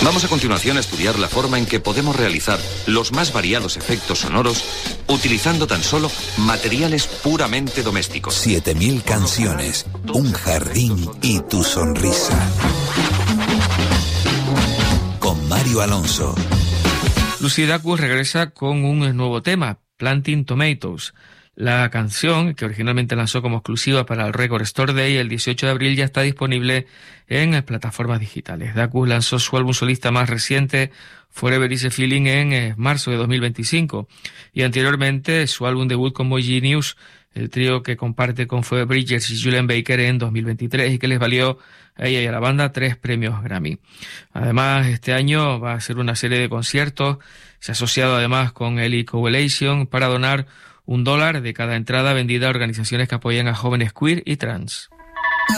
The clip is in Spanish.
Vamos a continuación a estudiar la forma en que podemos realizar los más variados efectos sonoros utilizando tan solo materiales puramente domésticos. 7000 canciones, un jardín y tu sonrisa. Con Mario Alonso. Lucy Dacus regresa con un nuevo tema, Planting Tomatoes. La canción, que originalmente lanzó como exclusiva para el Record Store Day el 18 de abril, ya está disponible en plataformas digitales. Dacus lanzó su álbum solista más reciente, Forever Is a Feeling, en marzo de 2025, y anteriormente su álbum debut como Genius, el trío que comparte con Phoebe Bridgers y Julian Baker, en 2023, y que les valió a ella y a la banda 3 premios Grammy. Además, este año va a hacer una serie de conciertos, se ha asociado además con Ellie Coalition para donar $1 de cada entrada vendida a organizaciones que apoyan a jóvenes queer y trans.